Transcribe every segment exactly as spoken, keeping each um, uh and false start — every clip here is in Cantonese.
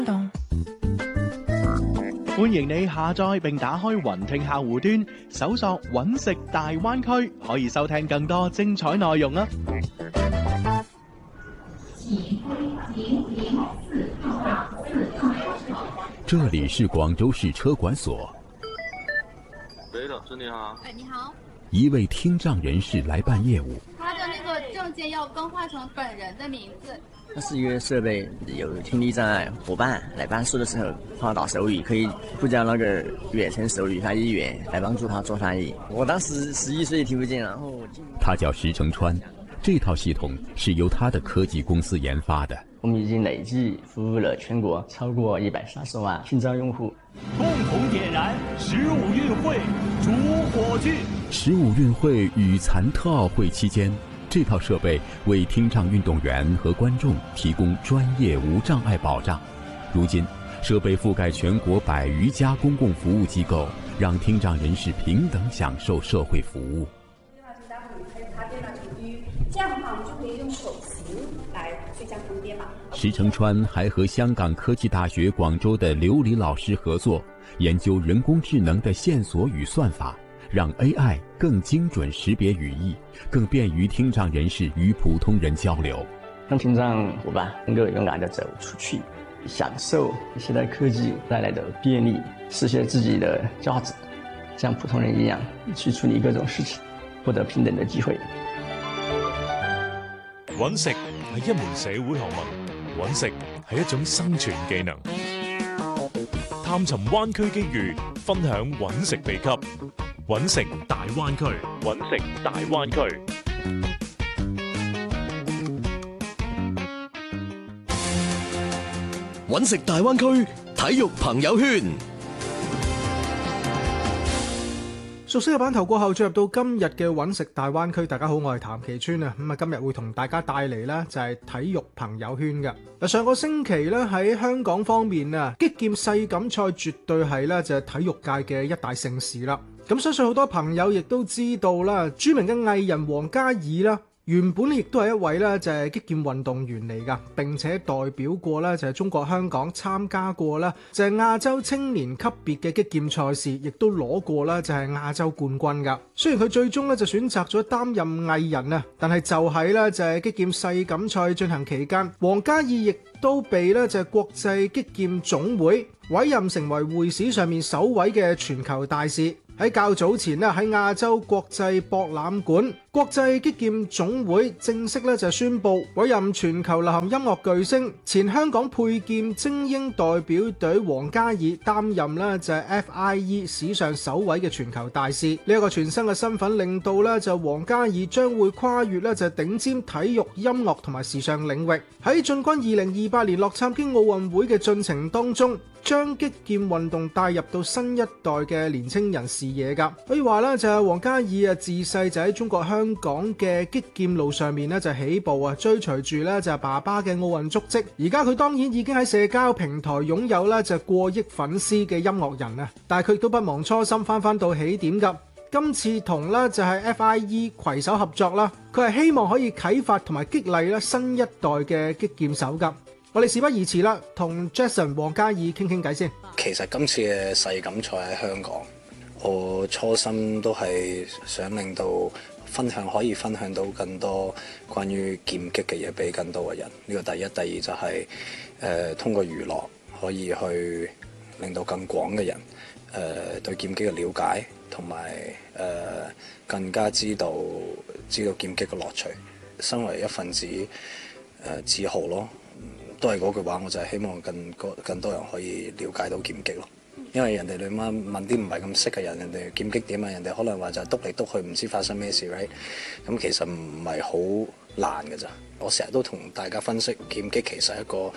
歡迎你下載並打開雲聽客戶端，搜索揾食大灣區，可以收聽更多精彩內容啊！ 這裡是廣州市車管所。 喂，老師你好。 哎，你好。 一位聽障人士來辦業務。 他的那個證件要更換成本人的名字。 它是一個設備，有聽力障礙夥伴來辦事的時候，話到手語可以呼叫那個遠程手語翻譯員來幫助他做翻譯。我當時十一歲聽不見，然後他叫石成川，這套系統是由他的科技公司研發的。 我們已經累計服務了全國超過一百三十萬聽障用戶。 共同點燃十五運會主火炬。 十五運會與殘特奧會期間，這套設備為聽障運動員和觀眾提供專業無障礙保障。如今，設備覆蓋全國百餘家公共服務機構，讓聽障人士平等享受社會服務。 這樣的話，我們就可以用手型來最佳分辨嘛。 石成川還和香港科技大學廣州的劉禮老師合作，研究人工智能的線索與算法，讓 A I 更精準識別語義，更便於聽障人士與普通人交流。 讓聽障夥伴能夠勇敢地走出去，享受現代科技帶來的便利，實現自己的價值，像普通人一樣去處理各種事情，獲得平等的機會。 揾食係一門社會學問，揾食係一種生存技能。探尋灣區機遇，分享揾食秘笈。揾食大灣區，揾食大灣區。 揾食大灣區體育朋友圈。 熟悉嘅版頭過後，進入到今日嘅揾食大灣區。大家好，我係譚其川啊。咁啊，今日會同大家帶嚟呢就係體育朋友圈嘅。嗱，上個星期呢，喺香港方面啊，擊劍世錦賽絕對係呢就係體育界嘅一大盛事啦。咁相信好多朋友亦都知道啦，著名嘅藝人王嘉爾啦，原本亦都係一位咧就係擊劍運動員嚟噶，並且代表過咧就係中國香港參加過咧就係亞洲青年級別嘅擊劍賽事，亦都攞過咧就係亞洲冠軍噶。雖然佢最終咧就選擇咗擔任藝人啊，但係就喺咧就係擊劍世錦賽進行期間，王嘉爾亦都被咧就係國際擊劍總會委任成為會史上面首位嘅全球大使。喺較早前咧，喺亞洲國際博覽館，國際擊劍總會正式咧就宣布委任全球流行音樂巨星、前香港佩劍精英代表隊王嘉爾擔任咧就係 F I E 史上首位嘅全球大使。呢、這、一個全新嘅身份令到咧就王嘉爾將會跨越咧就係頂尖體育、音樂同埋時尚領域，喺進軍二零二八年洛杉磯奧運會嘅進程當中，將擊劍運動帶入到新一代嘅年輕人視野噶。可以話咧就係王嘉爾啊，自細就喺中國香港嘅擊劍路上面咧就起步啊，追隨住咧就係爸爸嘅奧運足跡。而家佢當然已經喺社交平台擁有咧就係過億粉絲嘅音樂人啊，但係佢亦都不忘初心，翻翻到起點噶。今次同咧就係 F I E 攜手合作啦，佢係希望可以啟發同埋激勵咧新一代嘅擊劍手噶。我哋事不宜遲啦，同 Jason 王嘉爾傾傾偈先。 其實今次嘅世錦賽喺香港，我初心都係想令到分享可以分享到更多關於劍擊嘅嘢俾更多嘅人。呢個第一，第二就係、是、誒、呃、通過娛樂可以去令到更廣嘅人誒、呃、對劍擊嘅了解，同埋誒更加知道知道劍擊嘅樂趣。身為一份子誒、呃、自豪咯。都係嗰句話，我就係希望更多更多人可以了解到劍擊咯。因為人哋你媽問啲唔係咁識嘅人，人哋劍擊點啊？人哋可能話就係篤嚟篤去，唔知發生咩事 right？ 咁其實唔係好難嘅咋。我成日都同大家分析，劍擊其實係一個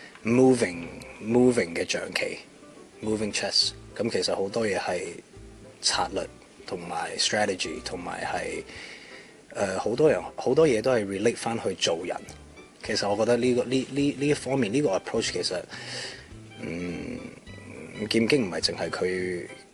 moving moving 嘅象棋 ，moving chess。咁其實好多嘢係策略同埋 strategy， 同埋係誒好多人好多嘢都係 relate 翻去做人。其實我覺得呢、這個呢呢呢一方面呢、這個 approach 其實，嗯，劍擊唔係淨係佢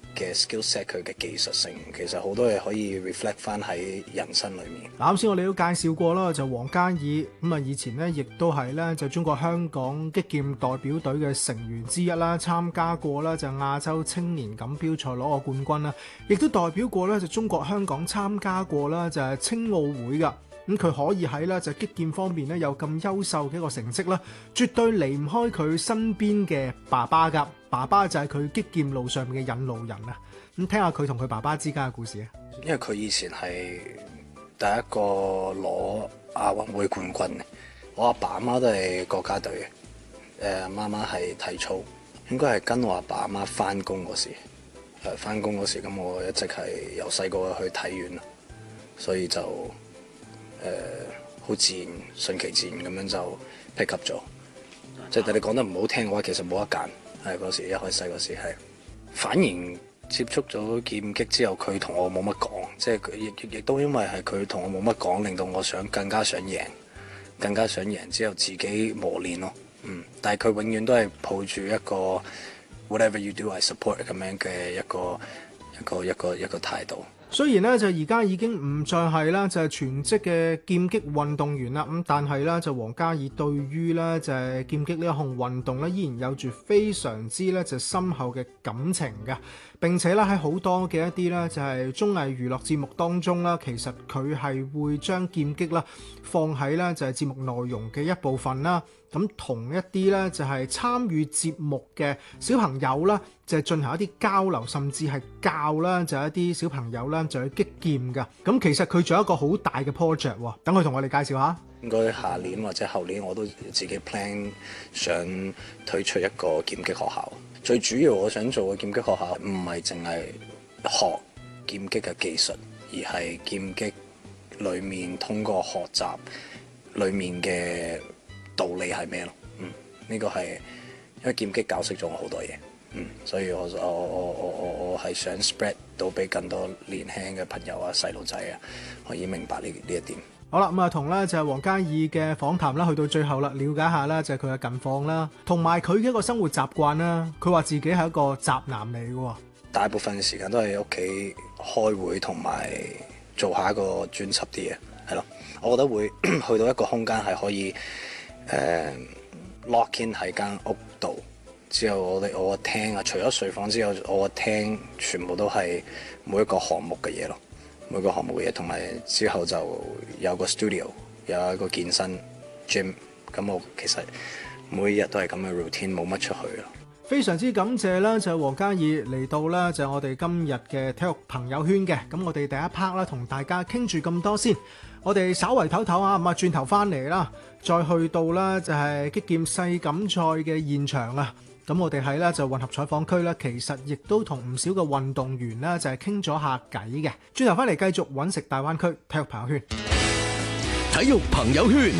嘅 skill set 佢嘅技術性，其實好多嘢可以 reflect 翻喺人生裏面。 啱先我哋都介紹過啦，就黃嘉爾咁啊，以前咧亦都係咧就中國香港擊劍代表隊嘅成員之一啦，參加過啦就亞洲青年錦標賽攞過冠軍啦，亦都代表過咧就中國香港參加過啦就係青奧會噶。咁佢可以喺咧就擊劍方面咧有咁優秀嘅一個成績啦，絕對離唔開佢身邊嘅爸爸噶。爸爸就係佢擊劍路上面嘅引路人啊！咁聽下佢同佢爸爸之間嘅故事啊。 因為佢以前係第一個攞亞運會冠軍嘅，我阿爸阿媽都係國家隊嘅，誒媽媽係體操，應該係跟我阿爸阿媽翻工嗰時，誒翻工嗰時咁我一直係由細個去體院啦，所以就誒好、呃、自然順其自然咁樣就 pick up 咗。即係你講得唔好聽嘅話，其實冇得揀。係嗰時一開始嗰時係，反而接觸咗劍擊之後，佢同我冇乜講，即係佢亦亦都因為係佢同我冇乜講，令到我想更加想贏，更加想贏之後自己磨練咯。嗯，但係佢永遠都係抱住一個 whatever you do I support 咁樣嘅一個一個一個一個態度。 雖然咧就而家已經唔再係啦，就係全職嘅劍擊運動員啦，咁但係咧就黃嘉爾對於咧就係劍擊呢一項運動咧，依然有住非常之咧就深厚嘅感情嘅。並且咧喺好多嘅一啲咧就係綜藝娛樂節目當中啦，其實佢係會將劍擊啦放喺咧就係節目內容嘅一部分啦。咁同一啲咧就係參與節目嘅小朋友啦，就係進行一啲交流，甚至係教啦就係一啲小朋友啦就去擊劍㗎。咁其實佢仲有一個好大嘅 project 喎，等佢同我哋介紹下。 應該下年或者後年我都自己 plan 想推出一個劍擊學校。最主要我想做嘅劍擊學校唔係淨係學劍擊嘅技術，而係劍擊裡面通過學習裡面嘅道理係咩咯？嗯，呢個係因為劍擊教識咗我好多嘢，嗯，所以我我我我我我係想 spread 到俾更多年輕嘅朋友啊、細路仔啊，可以明白呢呢一點。 好啦，咁啊同咧就係黃嘉爾嘅訪談啦，去到最後啦，了解下啦就係佢嘅近況啦，同埋佢嘅一個生活習慣啦。佢話自己係一個宅男嚟嘅， 大部分時間都喺屋企開會同埋做下一個專輯啲嘢，係咯。我覺得會去到一個空間係可以誒、呃、lock in 喺間屋度，之後我哋我個廳啊，除咗睡房之後，我個廳全部都係每一個項目嘅嘢咯。每個項目嘅嘢，同埋之後就有個 studio， 有一個健身 gym， 咁我其實每日都係咁嘅 routine， 冇乜出去咯。 非常之感謝啦，就係黃嘉爾嚟到啦，就係我哋今日嘅體育朋友圈嘅。咁我哋第一 part 啦，同大家傾住咁多先，我哋稍為唞唞啊，咁啊轉頭翻嚟啦，再去到啦就係擊劍世錦賽嘅現場啊。咁我哋喺咧就混合採訪區咧，其實亦都同唔少嘅運動員咧就係傾咗下偈嘅。轉頭翻嚟繼續揾食大灣區體育朋友圈。 體育朋友圈。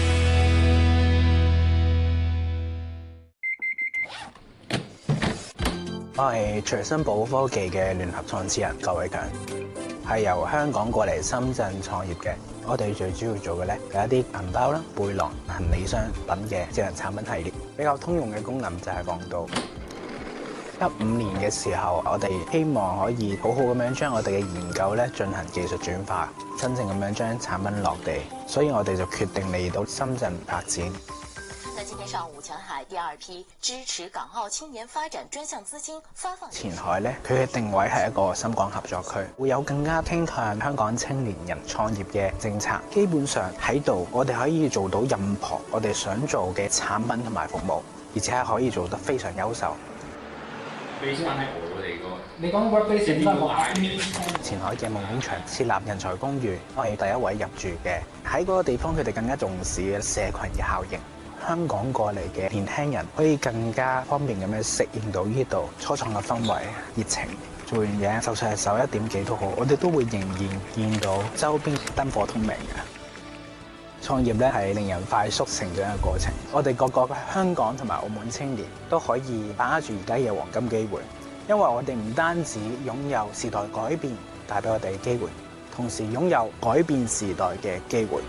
我係隨身寶科技嘅聯合創始人郭偉強，係由香港過嚟深圳創業嘅。我哋最主要做嘅咧有一啲銀包啦、背囊、行李箱等嘅智能產品系列。比較通用嘅功能就係防盜。一五年嘅時候，我哋希望可以好好咁樣將我哋嘅研究咧進行技術轉化，真正咁樣將產品落地。所以我哋就決定嚟到深圳發展。 在今天上午，前海第二批支持港澳青年發展專項資金發放。 前海咧，佢嘅定位係一個深港合作區，會有更加傾向香港青年人創業嘅政策。基本上喺度，我哋可以做到任何我哋想做嘅產品同埋服務，而且係可以做得非常優秀。 俾翻喺我哋個， 你講 workplace 點解？前海嘅夢工場設立人才公寓，我係第一位入住嘅。喺嗰個地方，佢哋更加重視嘅社群嘅效應。香港過嚟嘅年輕人可以更加方便咁樣適應到呢度初創嘅氛圍、熱情。做完嘢，就算係十一點幾都好，我哋都會仍然見到周邊燈火通明嘅。創業咧係令人快速成長嘅過程。我哋各個香港同埋澳門青年都可以把握住而家嘅黃金機會，因為我哋唔單止擁有時代改變帶俾我哋嘅機會，同時擁有改變時代嘅機會。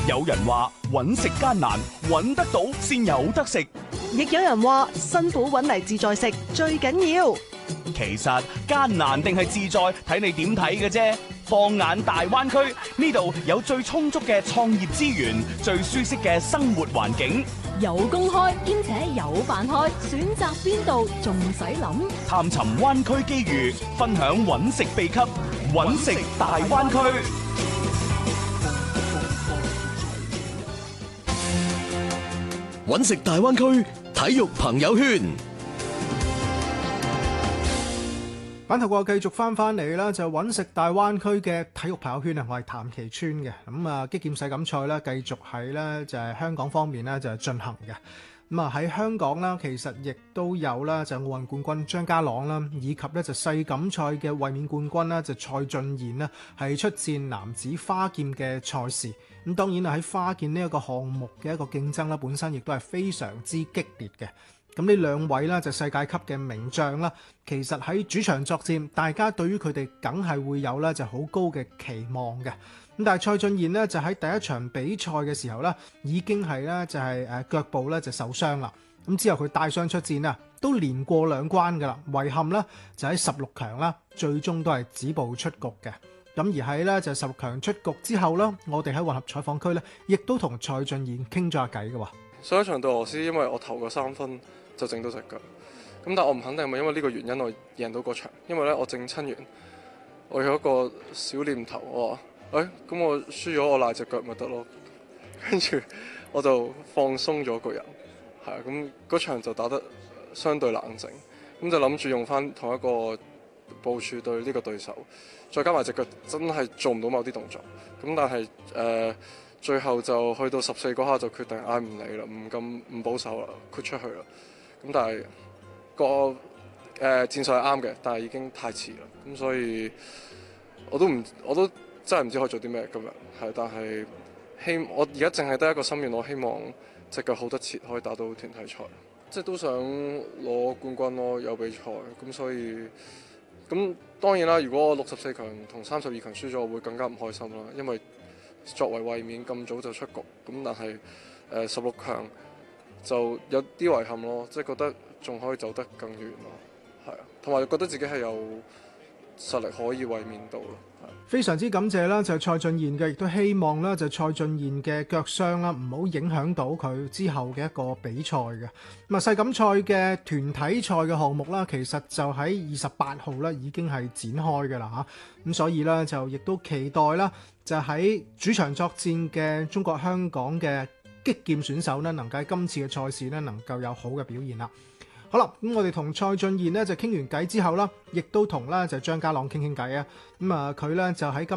有人話揾食艱難，揾得到先有得食。 亦有人話辛苦揾嚟自在食最緊要。 其實艱難定係自在，睇你點睇嘅啫。放眼大灣區，呢度有最充足嘅創業資源，最舒適嘅生活環境， 有公開兼且有飯開，選擇邊度仲使諗？ 探尋灣區機遇，分享揾食秘笈，揾食大灣區。 揾食大灣區體育朋友圈。 版頭過後繼續翻翻嚟啦，就揾食大灣區嘅體育朋友圈啊，我係譚其川嘅。咁啊，擊劍世錦賽咧，繼續喺咧就係香港方面咧就係進行嘅。咁啊喺香港啦，其實亦都有啦，就奧運冠軍張家朗啦，以及咧就世錦賽嘅衛冕冠軍啦，就蔡俊彥啦，係出戰男子花劍嘅賽事。咁當然啊喺花劍呢一個項目嘅一個競爭啦，本身亦都係非常之激烈嘅。咁呢兩位啦就世界級嘅名將啦，其實喺主場作戰，大家對於佢哋梗係會有咧就好高嘅期望嘅。咁但係蔡俊彥呢，就喺第一場比賽嘅時候咧，已經係咧就係誒腳部咧就受傷啦。咁之後佢帶傷出戰啊，都連過兩關噶啦，遺憾咧就喺十六強啦，最終都係止步出局嘅。咁而喺咧就十六強出局之後咧，我哋喺混合採訪區咧，亦都同蔡俊彥傾咗下偈嘅喎。 上一場對俄羅斯，因為我投過三分就整到隻腳，咁但係我唔肯定係咪因為呢個原因我贏到嗰場，因為咧我整親完，我有一個小念頭，我話誒咁我輸咗我賴隻腳咪得咯，跟住我就放鬆咗個人，係啊，咁嗰場就打得相對冷靜，咁就諗住用翻同一個部署對呢個對手，再加埋隻腳真係做唔到某啲動作，咁但係誒。呃最後就去到十四嗰下就決定嗌唔理啦，唔咁唔保守啦，豁出去啦。咁但係個誒、呃、戰術係啱嘅，但係已經太遲啦。咁所以我都唔我都真係唔知可以做啲咩今日係，但係希我而家淨係得一個心願，我希望隻腳好得切，可以打到團體賽，即係都想攞冠軍咯，有比賽咁，所以咁當然啦。如果我六十四強同三十二強輸咗，我會更加唔開心啦，因為作為衛冕咁早就出局，咁但係誒十六強就有啲遺憾咯，即係覺得仲可以走得更遠咯，係啊，同埋覺得自己係有實力可以衛冕到咯。 非常之感謝啦，就係蔡俊彥嘅，亦都希望啦，就蔡俊彥嘅腳傷啦，唔好影響到佢之後嘅一個比賽嘅。咁啊，世錦賽嘅團體賽嘅項目啦，其實就喺二十八號咧已經係展開嘅啦嚇。咁所以咧就亦都期待啦，就喺主場作戰嘅中國香港嘅擊劍選手呢，能夠喺今次嘅賽事呢能夠有好嘅表現啦。好啦，咁我哋同蔡俊彥呢就傾完偈之後啦，亦都同咧就張家朗傾傾偈啊。咁啊，佢咧就喺今